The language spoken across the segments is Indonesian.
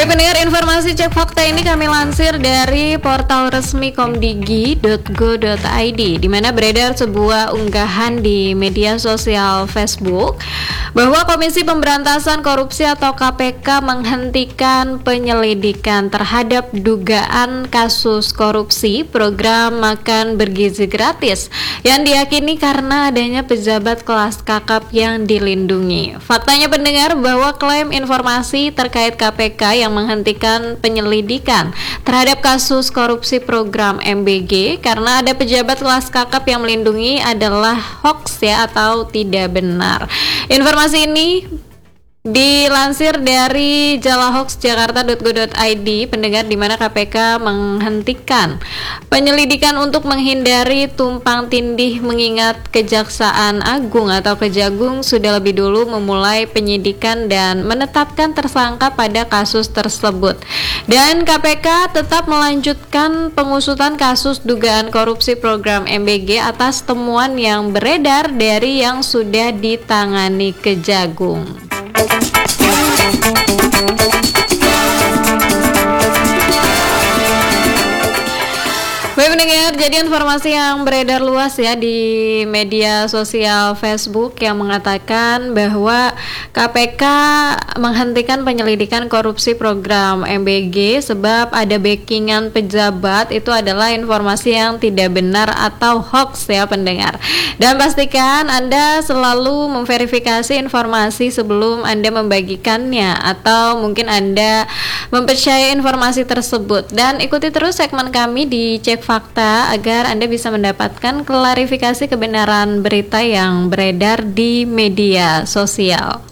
Baik pendengar, informasi cek fakta ini kami lansir dari portal resmi komdigi.go.id, di mana beredar sebuah unggahan di media sosial Facebook bahwa Komisi Pemberantasan Korupsi atau KPK menghentikan penyelidikan terhadap dugaan kasus korupsi program makan bergizi gratis yang diyakini karena adanya pejabat kelas kakap yang dilindungi. Faktanya pendengar, bahwa klaim informasi terkait KPK yang menghentikan penyelidikan terhadap kasus korupsi program MBG karena ada pejabat kelas kakap yang melindungi adalah hoax ya, atau tidak benar. Informasi ini dilansir dari jalahoaxjakarta.go.id pendengar, di mana KPK menghentikan penyelidikan untuk menghindari tumpang tindih, mengingat Kejaksaan Agung atau Kejagung sudah lebih dulu memulai penyidikan dan menetapkan tersangka pada kasus tersebut. Dan KPK tetap melanjutkan pengusutan kasus dugaan korupsi program MBG atas temuan yang beredar dari yang sudah ditangani Kejagung. Baik pendengar, jadi informasi yang beredar luas ya di media sosial Facebook yang mengatakan bahwa KPK menghentikan penyelidikan korupsi program MBG sebab ada backingan pejabat, itu adalah informasi yang tidak benar atau hoax ya pendengar. Dan pastikan Anda selalu memverifikasi informasi sebelum Anda membagikannya, atau mungkin Anda mempercayai informasi tersebut. Dan ikuti terus segmen kami di Cek Fakta agar Anda bisa mendapatkan klarifikasi kebenaran berita yang beredar di media sosial.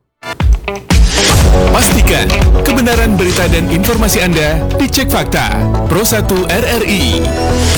Pastikan kebenaran berita dan informasi Anda di Cek Fakta Pro 1 RRI.